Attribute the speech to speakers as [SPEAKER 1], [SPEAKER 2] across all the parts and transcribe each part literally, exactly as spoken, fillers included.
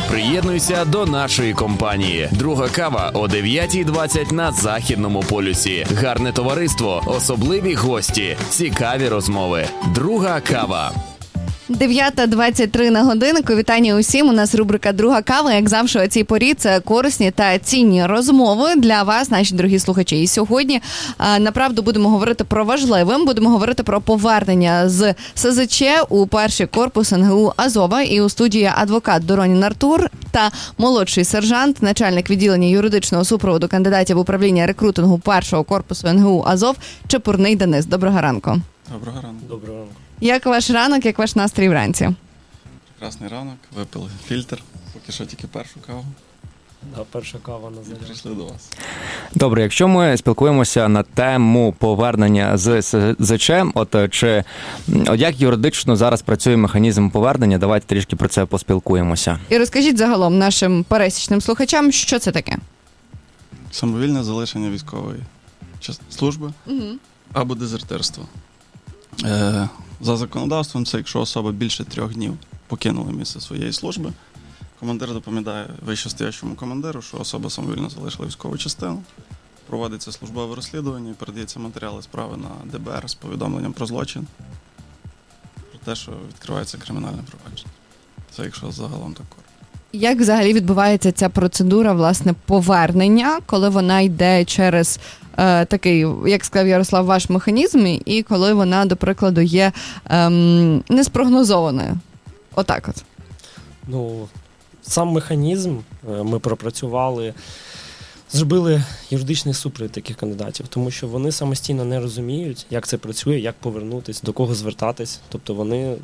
[SPEAKER 1] Приєднуйся до нашої компанії. Друга кава о дев'ята двадцять на Західному полюсі. Гарне товариство, особливі гості, цікаві розмови. Друга кава.
[SPEAKER 2] дев'ята двадцять три на годиннику. Вітання усім. У нас рубрика «Друга кава». Як завжди, о цій порі це корисні та цінні розмови для вас, наші дорогі слухачі. І сьогодні, направду, будемо говорити про важливе. Будемо говорити про повернення з СЗЧ у перший корпус ен ге у Азова. І у студії адвокат Доронін Артур та молодший сержант, начальник відділення юридичного супроводу кандидатів управління рекрутингу першого корпусу ен ге у Азов Чепурний Денис. Доброго ранку.
[SPEAKER 3] Доброго ранку.
[SPEAKER 4] Доброго ранку.
[SPEAKER 2] Як ваш ранок, як ваш настрій вранці?
[SPEAKER 3] Прекрасний ранок, випили фільтр, поки що тільки першу каву.
[SPEAKER 4] Да, перша кава на заряд.
[SPEAKER 3] Прийшли до вас.
[SPEAKER 5] Добре, якщо ми спілкуємося на тему повернення з СЗЧ, от чи от як юридично зараз працює механізм повернення, давайте трішки про це поспілкуємося.
[SPEAKER 2] І розкажіть загалом нашим пересічним слухачам, що це таке?
[SPEAKER 3] Самовільне залишення військової служби угу. або дезертирство. Е, за законодавством це якщо особа більше трьох днів покинула місце своєї служби, командир доповідає вищестоящому командиру, що особа самовільно залишила військову частину, проводиться службове розслідування і передається матеріали справи на де бе ер з повідомленням про злочин, про те, що відкривається кримінальне провадження. Це якщо загалом так коротко.
[SPEAKER 2] Як взагалі відбувається ця процедура, власне, повернення, коли вона йде через е, такий, як сказав Ярослав, ваш механізм, і коли вона, до прикладу, є ем, неспрогнозованою? Отак от.
[SPEAKER 4] Ну, сам механізм ми пропрацювали, зробили юридичний супровід таких кандидатів, тому що вони самостійно не розуміють, як це працює, як повернутись, до кого звертатись. Тобто вони е,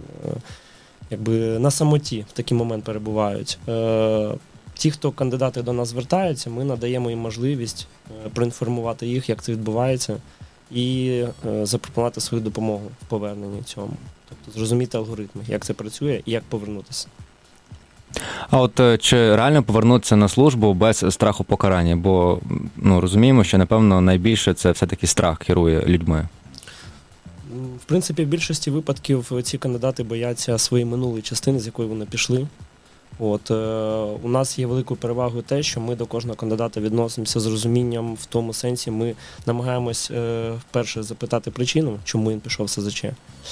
[SPEAKER 4] якби на самоті в такий момент перебувають. Е, ті, хто кандидати до нас звертаються, ми надаємо їм можливість е, проінформувати їх, як це відбувається, і е, запропонувати свою допомогу в поверненні цьому. Тобто зрозуміти алгоритми, як це працює і як повернутися.
[SPEAKER 5] А от чи реально повернутися на службу без страху покарання? Бо ну, розуміємо, що, напевно, найбільше це все-таки страх керує людьми.
[SPEAKER 4] В принципі, в більшості випадків ці кандидати бояться своєї минулої частини, з якої вони пішли. От, е, у нас є великою перевагою те, що ми до кожного кандидата відносимося з розумінням, в тому сенсі ми намагаємось е, вперше запитати причину, чому він пішов в СЗЧ,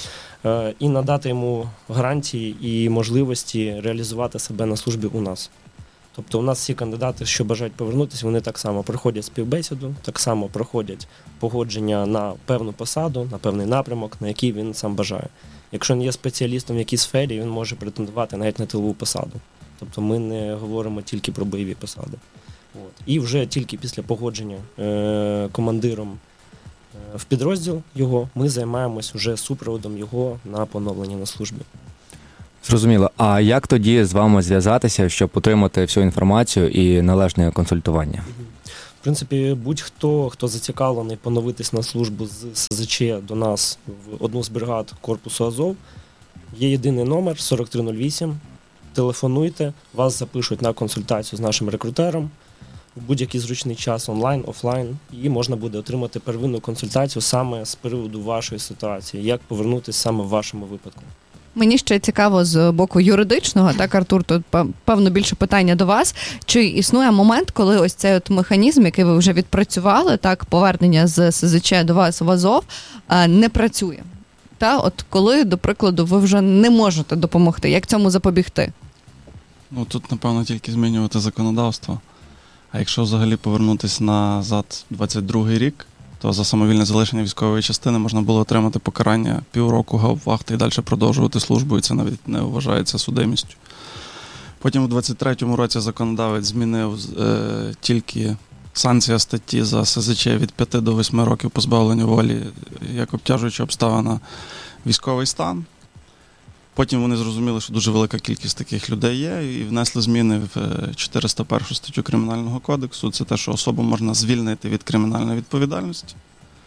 [SPEAKER 4] е, і надати йому гарантії і можливості реалізувати себе на службі у нас. Тобто у нас всі кандидати, що бажають повернутися, вони так само проходять співбесіду, так само проходять погодження на певну посаду, на певний напрямок, на який він сам бажає. Якщо він є спеціалістом в якійсь сфері, він може претендувати навіть на тилову посаду. Тобто ми не говоримо тільки про бойові посади. От. І вже тільки після погодження е- командиром е- в підрозділ його, ми займаємось вже супроводом його на поновлення на службі.
[SPEAKER 5] Зрозуміло. А як тоді з вами зв'язатися, щоб отримати всю інформацію і належне консультування?
[SPEAKER 4] В принципі, будь-хто, хто зацікавлений поновитись на службу з СЗЧ до нас в одну з бригад корпусу Азов, є єдиний номер сорок три нуль вісім. Телефонуйте, вас запишуть на консультацію з нашим рекрутером в будь-який зручний час, онлайн, офлайн, і можна буде отримати первинну консультацію саме з приводу вашої ситуації, як повернутися саме в вашому випадку.
[SPEAKER 2] Мені ще цікаво з боку юридичного, так, Артур, тут, певно, більше питання до вас. Чи існує момент, коли ось цей от механізм, який ви вже відпрацювали, так, повернення з СЗЧ до вас в Азов, не працює? Та, от коли, до прикладу, ви вже не можете допомогти, як цьому запобігти?
[SPEAKER 3] Ну, тут, напевно, тільки змінювати законодавство. А якщо взагалі повернутися назад двадцять другий рік, то за самовільне залишення військової частини можна було отримати покарання півроку гауптвахти і далі продовжувати службу, і це навіть не вважається судимістю. Потім у двадцять третьому році законодавець змінив е, тільки санкція статті за СЗЧ від п'яти до восьми років позбавлення волі як обтяжуюча обставина військовий стан. Потім вони зрозуміли, що дуже велика кількість таких людей є, і внесли зміни в чотириста першу статтю Кримінального кодексу. Це те, що особу можна звільнити від кримінальної відповідальності.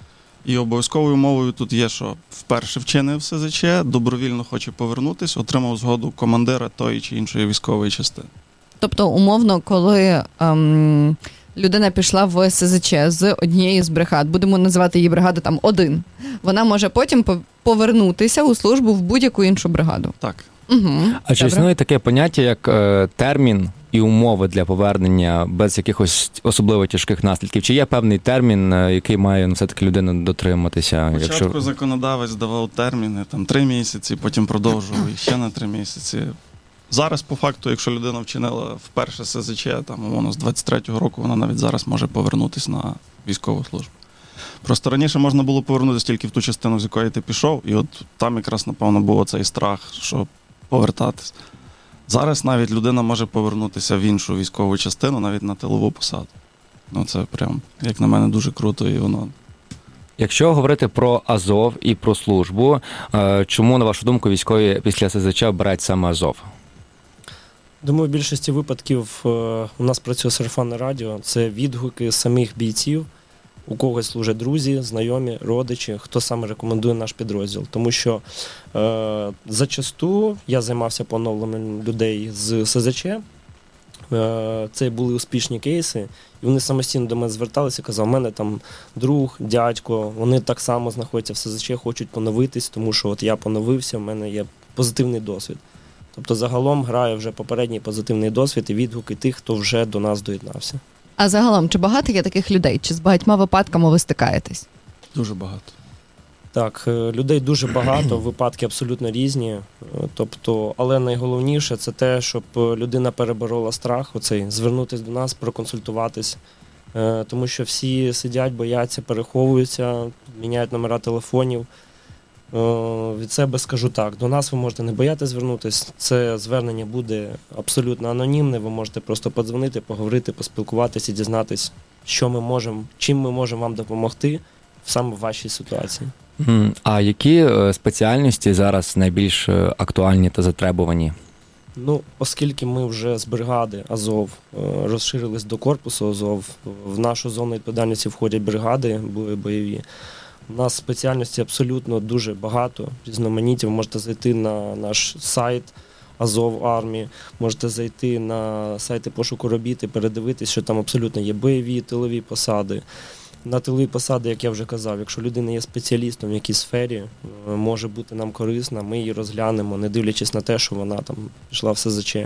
[SPEAKER 3] І обов'язковою умовою тут є, що вперше вчинив СЗЧ, добровільно хоче повернутися, отримав згоду командира тої чи іншої військової частини.
[SPEAKER 2] Тобто, умовно, коли ем, людина пішла в СЗЧ з однієї з бригад, будемо називати її бригада там один, вона може потім повернутися у службу в будь-яку іншу бригаду.
[SPEAKER 3] Так.
[SPEAKER 2] Угу.
[SPEAKER 5] А чи існує таке поняття, як е, термін і умови для повернення без якихось особливо тяжких наслідків? Чи є певний термін, е, який має ну, все-таки людина дотриматися?
[SPEAKER 3] Спочатку
[SPEAKER 5] Якщо...
[SPEAKER 3] законодавець давав терміни, там три місяці, потім продовжував ще на три місяці. Зараз, по факту, якщо людина вчинила вперше СЗЧ, там, умовно, з двадцять третього року, вона навіть зараз може повернутися на військову службу. Просто раніше можна було повернутися тільки в ту частину, з якої ти пішов, і от там якраз, напевно, був цей страх, що повертатись. Зараз навіть людина може повернутися в іншу військову частину, навіть на тилову посаду. Ну, це прям, як на мене, дуже круто, і воно...
[SPEAKER 5] Якщо говорити про Азов і про службу, чому, на вашу думку, військові після СЗЧ обирають саме Азов?
[SPEAKER 4] Думаю, в більшості випадків у нас працює сарафанне радіо. Це відгуки самих бійців. У когось служать друзі, знайомі, родичі, хто саме рекомендує наш підрозділ. Тому що е, зачасту я займався поновленням людей з СЗЧ. Е, це були успішні кейси. І вони самостійно до мене зверталися і казали, у мене там друг, дядько, вони так само знаходяться в СЗЧ, хочуть поновитись, тому що от я поновився, в мене є позитивний досвід. Тобто загалом грає вже попередній позитивний досвід і відгуки тих, хто вже до нас доєднався.
[SPEAKER 2] А загалом, чи багато є таких людей? Чи з багатьма випадками ви стикаєтесь?
[SPEAKER 3] Дуже багато.
[SPEAKER 4] Так, людей дуже багато, випадки абсолютно різні. Тобто, але найголовніше це те, щоб людина переборола страх, оцей, звернутися до нас, проконсультуватись. Тому що всі сидять, бояться, переховуються, міняють номера телефонів. Від себе скажу так, до нас ви можете не боятися звернутися, це звернення буде абсолютно анонімне, ви можете просто подзвонити, поговорити, поспілкуватися і дізнатися, що ми можемо, чим ми можемо вам допомогти саме в вашій ситуації.
[SPEAKER 5] А які спеціальності зараз найбільш актуальні та затребувані?
[SPEAKER 4] Ну, оскільки ми вже з бригади Азов розширились до корпусу Азов, в нашу зону відповідальності входять бригади бойові. У нас спеціальності абсолютно дуже багато, різноманітні. Ви можете зайти на наш сайт Азов Армії, можете зайти на сайти пошуку робіт і передивитись, що там абсолютно є бойові, тилові посади. На тилові посади, як я вже казав, якщо людина є спеціалістом в якійсь сфері, може бути нам корисна, ми її розглянемо, не дивлячись на те, що вона там пішла в СЗЧ.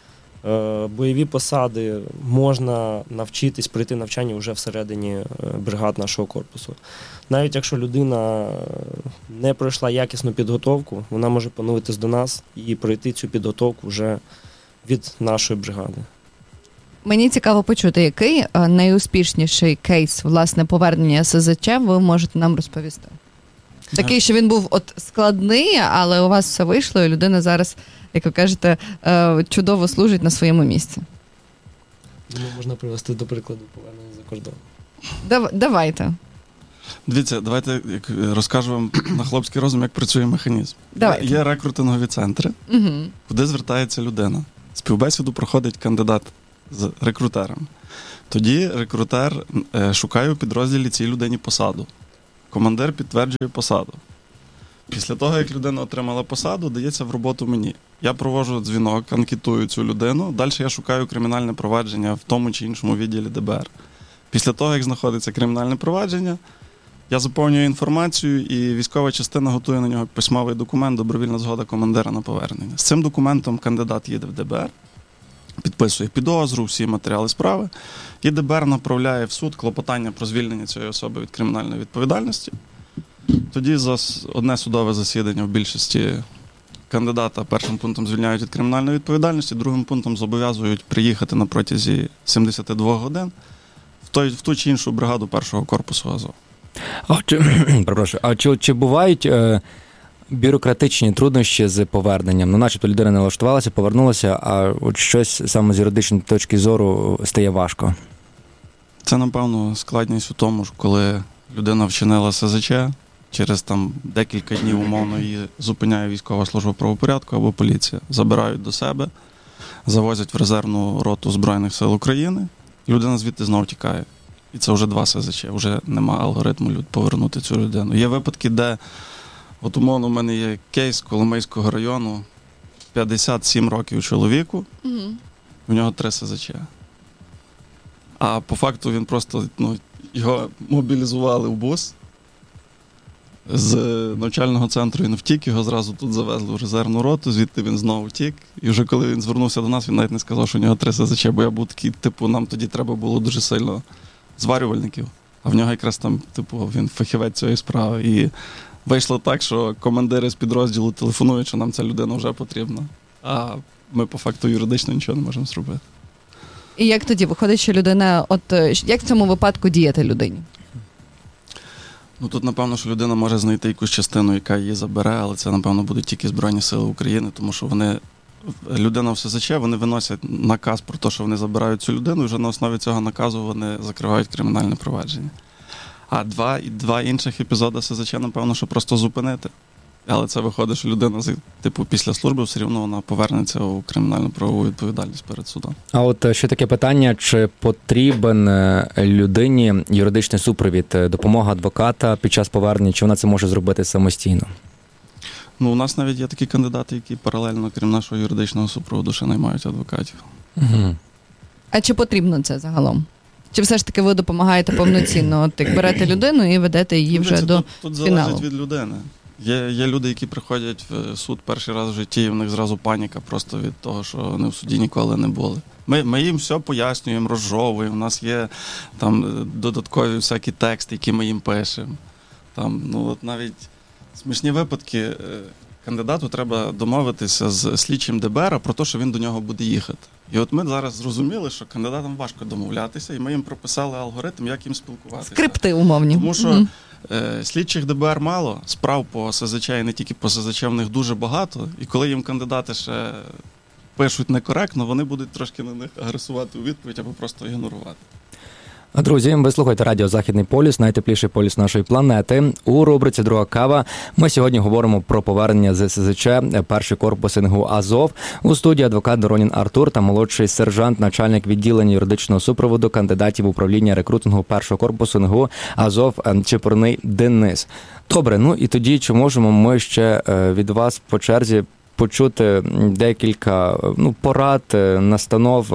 [SPEAKER 4] Бойові посади можна навчитись, пройти навчання вже всередині бригад нашого корпусу. Навіть якщо людина не пройшла якісну підготовку, вона може поновитись до нас і пройти цю підготовку вже від нашої бригади.
[SPEAKER 2] Мені цікаво почути, який найуспішніший кейс, власне, повернення СЗЧ ви можете нам розповісти? Такий, що він був от складний, але у вас все вийшло, і людина зараз, як ви кажете, чудово служить на своєму місці.
[SPEAKER 4] Думаю, можна привести до прикладу повернення за кордон.
[SPEAKER 2] Дав, давайте.
[SPEAKER 3] Дивіться, давайте як, розкажу вам на хлопський розум, як працює механізм.
[SPEAKER 2] Давайте.
[SPEAKER 3] Є рекрутингові центри,
[SPEAKER 2] угу.
[SPEAKER 3] куди звертається людина. Співбесіду проходить кандидат з рекрутером. Тоді рекрутер е, шукає у підрозділі цій людині посаду. Командир підтверджує посаду. Після того, як людина отримала посаду, дається в роботу мені. Я проводжу дзвінок, анкетую цю людину, далі я шукаю кримінальне провадження в тому чи іншому відділі Д Б Р. Після того, як знаходиться кримінальне провадження, я заповнюю інформацію, і військова частина готує на нього письмовий документ «Добровільна згода командира на повернення». З цим документом кандидат їде в Д Б Р, підписує підозру, всі матеріали справи, і Д Б Р направляє в суд клопотання про звільнення цієї особи від кримінальної відповідальності. Тоді за одне судове засідання в більшості кандидата першим пунктом звільняють від кримінальної відповідальності, другим пунктом зобов'язують приїхати на протязі сімдесят два годин в, той, в ту чи іншу бригаду першого корпусу Азов.
[SPEAKER 5] А чи, а чи, чи бувають е, бюрократичні труднощі з поверненням? Ну, начебто людина не налаштувалася, повернулася, а от щось саме з юридичної точки зору стає важко.
[SPEAKER 3] Це, напевно, складність у тому, що коли людина вчинила С З Ч, через там декілька днів умовно її зупиняє військова служба правопорядку або поліція, забирають до себе, завозять в резервну роту Збройних сил України, і людина звідти знову тікає. І це вже два С З Ч, вже нема алгоритму повернути цю людину. Є випадки, де, от умовно, у мене є кейс Коломийського району, п'ятдесят сім років чоловіку, угу. У нього три С З Ч. А по факту він просто, ну, його мобілізували в бус, з навчального центру він втік, його зразу тут завезли в резервну роту, звідти він знову втік. І вже коли він звернувся до нас, він навіть не сказав, що у нього три ес зет че, бо я був такий, типу, нам тоді треба було дуже сильно зварювальників. А в нього якраз там, типу, він фахівець цієї справи. І вийшло так, що командири з підрозділу телефонують, що нам ця людина вже потрібна. А ми по факту юридично нічого не можемо зробити.
[SPEAKER 2] І як тоді виходить, що людина, от як в цьому випадку діяти людині?
[SPEAKER 3] Ну тут, напевно, що людина може знайти якусь частину, яка її забере, але це, напевно, будуть тільки Збройні Сили України, тому що вони, людина в ес зет че, вони виносять наказ про те, що вони забирають цю людину, і вже на основі цього наказу вони закривають кримінальне провадження. А два, два інших епізоди ес зет че, напевно, що просто зупинити. Але це виходить, що людина, типу, після служби все рівно вона повернеться у кримінальну правову відповідальність перед судом.
[SPEAKER 5] А от ще таке питання, чи потрібен людині юридичний супровід, допомога адвоката під час повернення, чи вона це може зробити самостійно?
[SPEAKER 3] Ну, у нас навіть є такі кандидати, які паралельно, крім нашого юридичного супроводу, ще наймають адвокатів.
[SPEAKER 5] Угу.
[SPEAKER 2] А чи потрібно це загалом? Чи все ж таки ви допомагаєте повноцінно? От як берете людину і ведете її вже
[SPEAKER 3] Тут,
[SPEAKER 2] до
[SPEAKER 3] тут, тут
[SPEAKER 2] фіналу?
[SPEAKER 3] залежить від людини. Є, є люди, які приходять в суд перший раз в житті, і в них зразу паніка просто від того, що вони в суді ніколи не були. Ми, ми їм все пояснюємо, розжовуємо, у нас є там додаткові всякі тексти, які ми їм пишемо. Там, ну, от навіть смішні випадки, кандидату треба домовитися з слідчим де бе ер про те, що він до нього буде їхати. І от ми зараз зрозуміли, що кандидатам важко домовлятися, і ми їм прописали алгоритм, як їм спілкуватися.
[SPEAKER 2] Скрипти умовні.
[SPEAKER 3] Тому що
[SPEAKER 2] mm.
[SPEAKER 3] е, слідчих де бе ер мало, справ по ес зет че і не тільки по ес зет че в них дуже багато, і коли їм кандидати ще пишуть некоректно, вони будуть трошки на них агресувати у відповідь або просто ігнорувати.
[SPEAKER 5] Друзі, ви слухаєте радіо «Західний полюс», найтепліший полюс нашої планети. У рубриці «Друга кава» ми сьогодні говоримо про повернення з ес зет че, перший корпус ен ге у «Азов». У студії адвокат Доронін Артур та молодший сержант, начальник відділення юридичного супроводу кандидатів управління рекрутингу першого корпусу ен ге у «Азов» Чепурний Денис. Добре, ну і тоді, чи можемо ми ще від вас по черзі почути декілька ну, порад, настанов,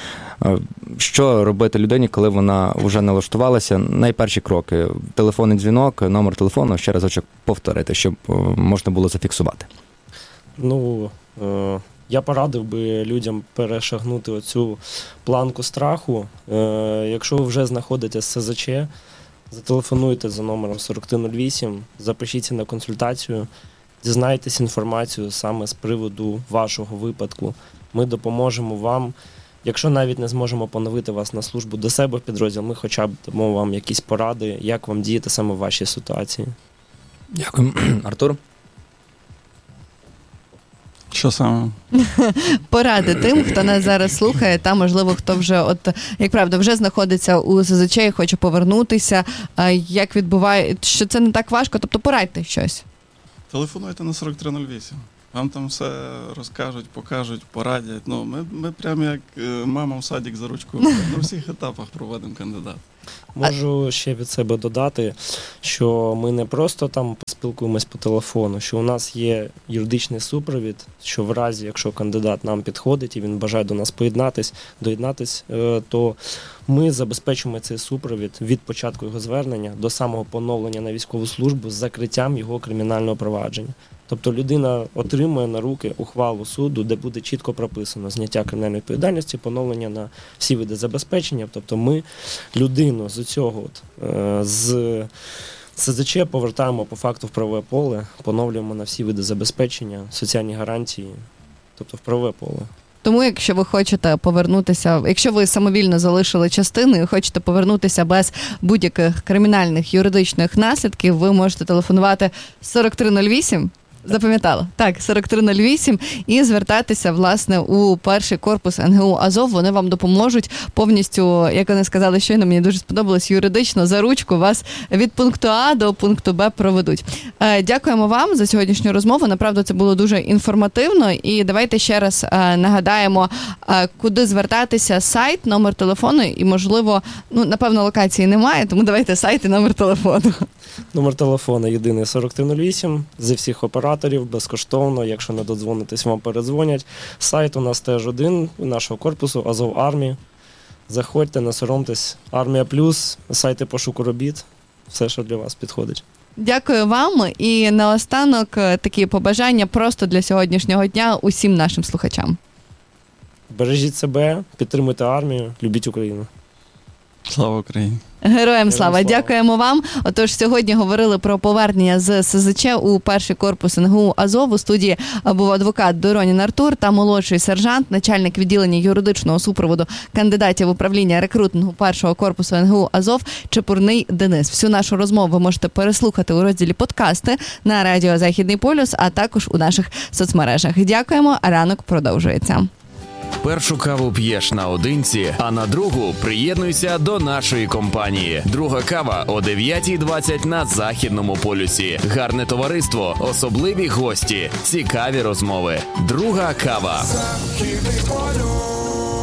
[SPEAKER 5] що робити людині, коли вона вже налаштувалася. Найперші кроки. Телефонний дзвінок, номер телефону, ще разочок повторити, щоб можна було зафіксувати.
[SPEAKER 4] Ну, е- я порадив би людям перешагнути оцю планку страху. Е- якщо ви вже знаходитесь в ес зет че, зателефонуйте за номером сорок три нуль вісім, запишіться на консультацію, дізнайтесь інформацію саме з приводу вашого випадку. Ми допоможемо вам. Якщо навіть не зможемо поновити вас на службу до себе в підрозділ, ми хоча б дамо вам якісь поради, як вам діяти саме в вашій ситуації.
[SPEAKER 5] Дякую. Артур?
[SPEAKER 3] Що саме?
[SPEAKER 2] Поради тим, хто нас зараз слухає, та, можливо, хто вже, от, як правда, вже знаходиться у ес зет че і хоче повернутися, як відбуває, що це не так важко, тобто порадьте щось.
[SPEAKER 3] Телефонуйте на сорок три нуль вісім. Вам там все розкажуть, покажуть, порадять. Ну, ми, ми прямо як мама в садик за ручку на всіх етапах проводимо кандидата.
[SPEAKER 4] Можу ще від себе додати, що ми не просто там поспілкуємось по телефону, що у нас є юридичний супровід, що в разі, якщо кандидат нам підходить і він бажає до нас поєднатись, доєднатись, то ми забезпечуємо цей супровід від початку його звернення до самого поновлення на військову службу з закриттям його кримінального провадження. Тобто людина отримує на руки ухвалу суду, де буде чітко прописано зняття кримінальної відповідальності, поновлення на всі види забезпечення. Тобто ми людину з цього, от, з ес зет че повертаємо по факту в правове поле, поновлюємо на всі види забезпечення, соціальні гарантії, тобто в правове поле.
[SPEAKER 2] Тому, якщо ви хочете повернутися, якщо ви самовільно залишили частину і хочете повернутися без будь-яких кримінальних юридичних наслідків, ви можете телефонувати сорок три нуль вісім. Запам'ятала? Так, сорок три нуль вісім і звертатися, власне, у перший корпус ен ге у «Азов». Вони вам допоможуть повністю, як вони сказали щойно, мені дуже сподобалось, юридично за ручку вас від пункту А до пункту Б проведуть. Дякуємо вам за сьогоднішню розмову. Направду, це було дуже інформативно. І давайте ще раз нагадаємо, куди звертатися, сайт, номер телефону і, можливо, ну, напевно, локації немає, тому давайте сайт і номер телефону.
[SPEAKER 4] Номер телефону єдиний сорок три нуль вісім, зі всіх операторів, безкоштовно, якщо не додзвонитесь, вам передзвонять. Сайт у нас теж один, нашого корпусу, Азов Армії. Заходьте, не соромтесь. Армія Плюс, сайти пошуку робіт, все, що для вас підходить.
[SPEAKER 2] Дякую вам. І наостанок такі побажання просто для сьогоднішнього дня усім нашим слухачам.
[SPEAKER 4] Бережіть себе, підтримуйте армію, любіть Україну.
[SPEAKER 3] Слава Україні!
[SPEAKER 2] Героям слава!
[SPEAKER 4] слава.
[SPEAKER 2] Дякуємо вам. Отож, сьогодні говорили про повернення з СЗЧ у перший корпус ен ге у «Азов». У студії був адвокат Доронін Артур та молодший сержант, начальник відділення юридичного супроводу кандидатів управління рекрутингу першого корпусу ен ге у «Азов» Чепурний Денис. Всю нашу розмову ви можете переслухати у розділі «Подкасти» на радіо «Західний полюс», а також у наших соцмережах. Дякуємо, а ранок продовжується.
[SPEAKER 1] Першу каву п'єш наодинці, а на другу приєднуйся до нашої компанії. Друга кава о дев'ятій двадцять на Західному полюсі. Гарне товариство, особливі гості, цікаві розмови. Друга кава. Західний полюс.